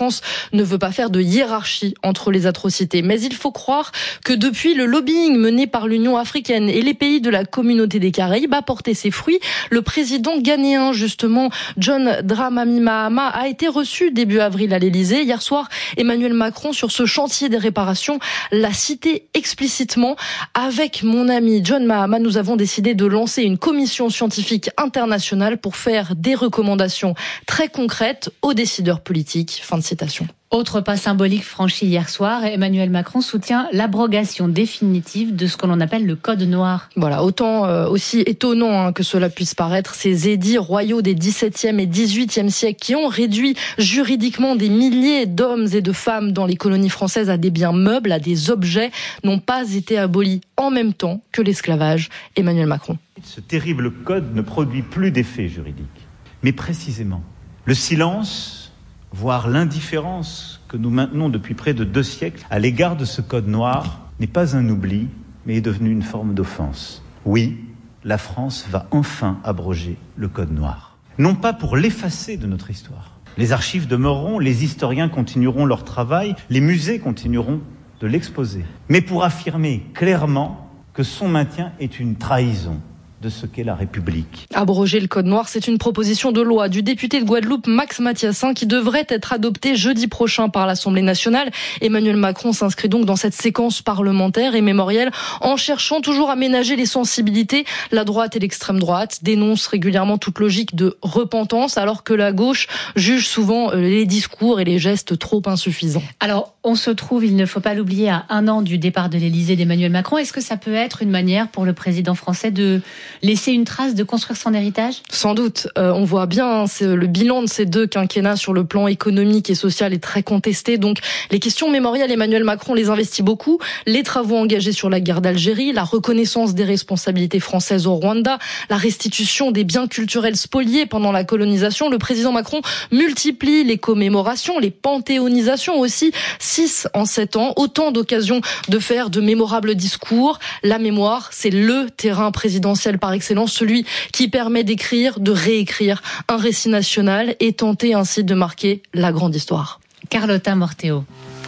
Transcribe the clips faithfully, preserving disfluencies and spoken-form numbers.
France ne veut pas faire de hiérarchie entre les atrocités. Mais il faut croire que depuis le lobbying mené par l'Union africaine et les pays de la communauté des Caraïbes a porté ses fruits, le président ghanéen, justement, John Dramani Mahama, a été reçu début avril à l'Élysée. Hier soir, Emmanuel Macron, sur ce chantier des réparations, l'a cité explicitement. Avec mon ami John Mahama, nous avons décidé de lancer une commission scientifique internationale pour faire des recommandations très concrètes aux décideurs politiques. Fin de citation. Autre pas symbolique franchi hier soir, Emmanuel Macron soutient l'abrogation définitive de ce que l'on appelle le code noir. Voilà, autant euh, aussi étonnant hein, que cela puisse paraître, ces édits royaux des dix-septième et dix-huitième siècles qui ont réduit juridiquement des milliers d'hommes et de femmes dans les colonies françaises à des biens meubles, à des objets, n'ont pas été abolis en même temps que l'esclavage. Emmanuel Macron. Ce terrible code ne produit plus d'effet juridique, mais précisément le silence, voire l'indifférence que nous maintenons depuis près de deux siècles à l'égard de ce code noir n'est pas un oubli, mais est devenu une forme d'offense. Oui, la France va enfin abroger le code noir. Non pas pour l'effacer de notre histoire. Les archives demeureront, les historiens continueront leur travail, les musées continueront de l'exposer. Mais pour affirmer clairement que son maintien est une trahison de ce qu'est la République. Abroger le code noir, c'est une proposition de loi du député de Guadeloupe Max Mathiassin qui devrait être adoptée jeudi prochain par l'Assemblée nationale. Emmanuel Macron s'inscrit donc dans cette séquence parlementaire et mémorielle en cherchant toujours à ménager les sensibilités. La droite et l'extrême droite dénoncent régulièrement toute logique de repentance alors que la gauche juge souvent les discours et les gestes trop insuffisants. Alors, on se trouve, il ne faut pas l'oublier, à un an du départ de l'Élysée d'Emmanuel Macron. Est-ce que ça peut être une manière pour le président français de laisser une trace, de construire son héritage ? Sans doute. Euh, on voit bien, hein, c'est le bilan de ces deux quinquennats sur le plan économique et social est très contesté. Donc, les questions mémorielles, Emmanuel Macron les investit beaucoup. Les travaux engagés sur la guerre d'Algérie, la reconnaissance des responsabilités françaises au Rwanda, la restitution des biens culturels spoliés pendant la colonisation. Le président Macron multiplie les commémorations, les panthéonisations aussi. Six en sept ans. Autant d'occasions de faire de mémorables discours. La mémoire, c'est le terrain présidentiel par excellence, celui qui permet d'écrire, de réécrire un récit national et tenter ainsi de marquer la grande histoire. Carlotta Morteo.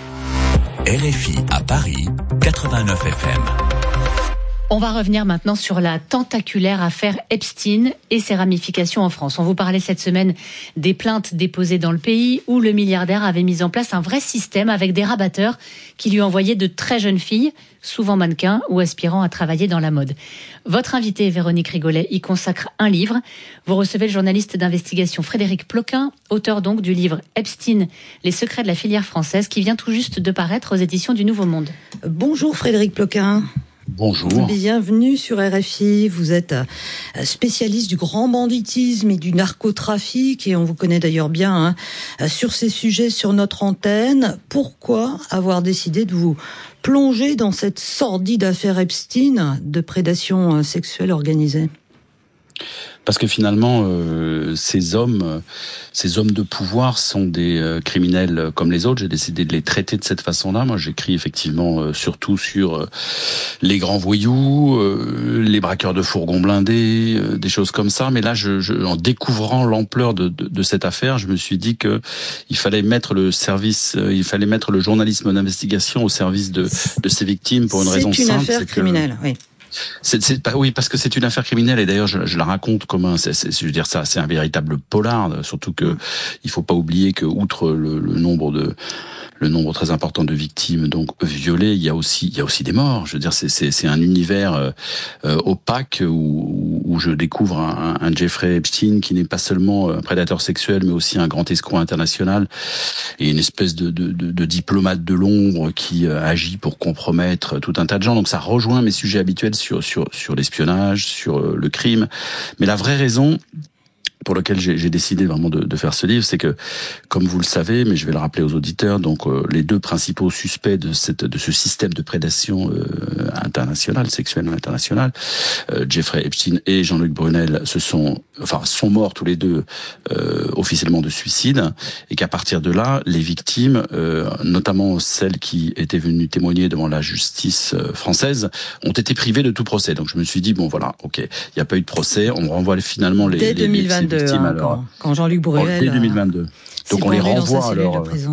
R F I à Paris, quatre-vingt-neuf F M. On va revenir maintenant sur la tentaculaire affaire Epstein et ses ramifications en France. On vous parlait cette semaine des plaintes déposées dans le pays où le milliardaire avait mis en place un vrai système avec des rabatteurs qui lui envoyaient de très jeunes filles, souvent mannequins ou aspirant à travailler dans la mode. Votre invitée, Véronique Rigolet, y consacre un livre. Vous recevez le journaliste d'investigation Frédéric Ploquin, auteur donc du livre Epstein, les secrets de la filière française, qui vient tout juste de paraître aux éditions du Nouveau Monde. Bonjour Frédéric Ploquin. Bonjour. Bienvenue sur R F I. Vous êtes spécialiste du grand banditisme et du narcotrafic et on vous connaît d'ailleurs bien hein, sur ces sujets sur notre antenne. Pourquoi avoir décidé de vous plonger dans cette sordide affaire Epstein de prédation sexuelle organisée ? Parce que finalement, euh, ces hommes, euh, ces hommes de pouvoir sont des euh, criminels comme les autres. J'ai décidé de les traiter de cette façon-là. Moi, j'écris effectivement euh, surtout sur euh, les grands voyous, euh, les braqueurs de fourgons blindés, euh, des choses comme ça. Mais là, je, je, en découvrant l'ampleur de, de, de cette affaire, je me suis dit que il fallait mettre le service, euh, il fallait mettre le journalisme d'investigation au service de, de ces victimes pour une c'est raison une simple. C'est une affaire c'est criminelle, que, oui. C'est, c'est, bah oui, parce que c'est une affaire criminelle et d'ailleurs je, je la raconte comme un, c'est, c'est, je veux dire ça, c'est un véritable polar. Surtout que il faut pas oublier que outre le, le nombre de le nombre très important de victimes donc violées, il y a aussi il y a aussi des morts. Je veux dire c'est c'est, c'est un univers euh, euh, opaque où, où je découvre un, un Jeffrey Epstein qui n'est pas seulement un prédateur sexuel mais aussi un grand escroc international et une espèce de de, de, de diplomate de l'ombre qui euh, agit pour compromettre tout un tas de gens. Donc ça rejoint mes sujets habituels sur sur sur l'espionnage, sur le crime, mais la vraie raison pour lequel j'ai, j'ai décidé vraiment de, de faire ce livre, c'est que, comme vous le savez, mais je vais le rappeler aux auditeurs, donc euh, les deux principaux suspects de cette de ce système de prédation euh, internationale, sexuelle internationale, euh, Jeffrey Epstein et Jean-Luc Brunel, se sont, enfin, sont morts tous les deux euh, officiellement de suicide, et qu'à partir de là, les victimes, euh, notamment celles qui étaient venues témoigner devant la justice française, ont été privées de tout procès. Donc je me suis dit bon voilà, ok, il n'y a pas eu de procès, on renvoie finalement les, dès les, deux mille vingt-deux, les victimes hein, alors quand, quand Jean-Luc Brunel dès deux mille vingt-deux. Donc on les renvoie alors.